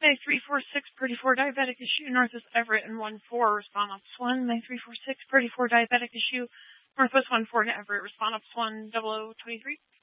May 346, Purdy 4 diabetic issue, Northwest Everett and 1-4, respond ops 1. May 346, Purdy 4 diabetic issue, Northwest 1-4 to Everett, respond ops 1, 0023.